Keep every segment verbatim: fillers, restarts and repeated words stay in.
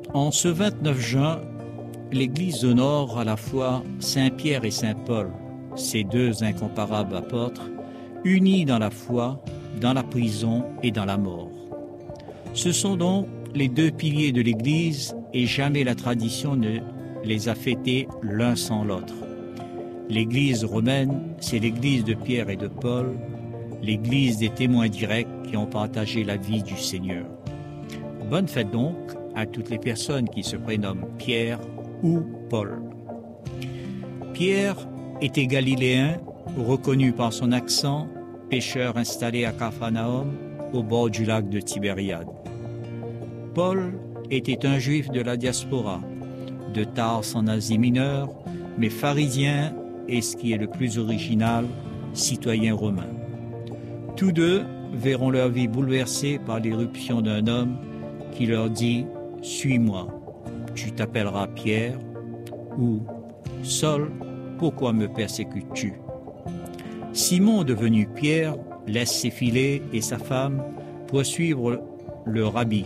En ce vingt-neuf juin, l'Église honore à la fois Saint Pierre et Saint Paul, ces deux incomparables apôtres, unis dans la foi, dans la prison et dans la mort. Ce sont donc les deux piliers de l'Église et jamais la tradition ne les a fêtés l'un sans l'autre. L'Église romaine, c'est l'Église de Pierre et de Paul, l'Église des témoins directs qui ont partagé la vie du Seigneur. Bonne fête donc à toutes les personnes qui se prénomment Pierre ou Paul. Pierre était galiléen, reconnu par son accent, pêcheur installé à Capharnaüm, au bord du lac de Tibériade. Paul était un juif de la diaspora, de Tars en Asie mineure, mais pharisien et, ce qui est le plus original, citoyen romain. Tous deux verront leur vie bouleversée par l'irruption d'un homme qui leur dit « Suis-moi, tu t'appelleras Pierre » ou « Saul, pourquoi me persécutes-tu » Simon, devenu Pierre, laisse ses filets et sa femme pour suivre le rabbi.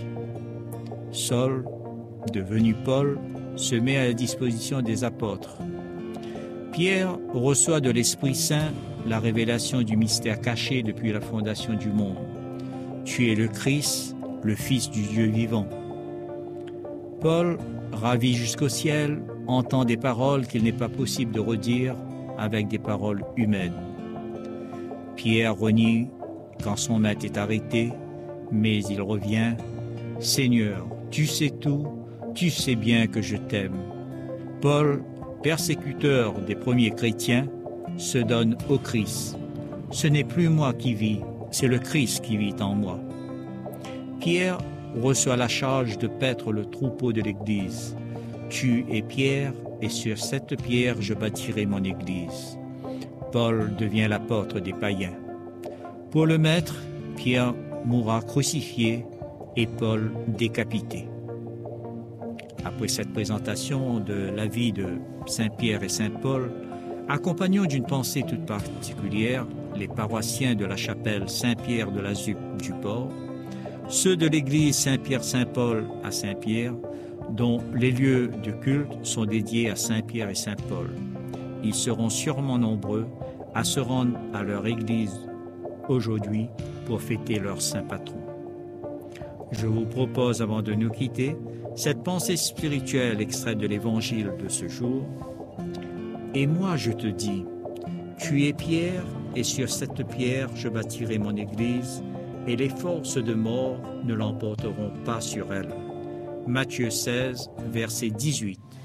Saul, devenu Paul, se met à la disposition des apôtres. Pierre reçoit de l'Esprit Saint la révélation du mystère caché depuis la fondation du monde. Tu es le Christ, le Fils du Dieu vivant. Paul, ravi jusqu'au ciel, entend des paroles qu'il n'est pas possible de redire avec des paroles humaines. Pierre renie quand son maître est arrêté, mais il revient. « Seigneur, tu sais tout, tu sais bien que je t'aime. » Paul, persécuteur des premiers chrétiens, se donne au Christ. Ce n'est plus moi qui vis, c'est le Christ qui vit en moi. Pierre reçoit la charge de paître le troupeau de l'Église. Tu es Pierre, et sur cette pierre je bâtirai mon Église. Paul devient l'apôtre des païens. Pour le Maître, Pierre mourra crucifié et Paul décapité. Après cette présentation de la vie de Saint Pierre et Saint Paul, accompagnons d'une pensée toute particulière les paroissiens de la chapelle Saint-Pierre de la Zuppe du Port, ceux de l'église Saint-Pierre-Saint-Paul à Saint-Pierre, dont les lieux de culte sont dédiés à Saint-Pierre et Saint-Paul. Ils seront sûrement nombreux à se rendre à leur église aujourd'hui pour fêter leur saint patron. Je vous propose, avant de nous quitter, cette pensée spirituelle extraite de l'évangile de ce jour. « Et moi je te dis, tu es Pierre, et sur cette pierre je bâtirai mon église, et les forces de mort ne l'emporteront pas sur elle. » Matthieu seize, verset dix-huit.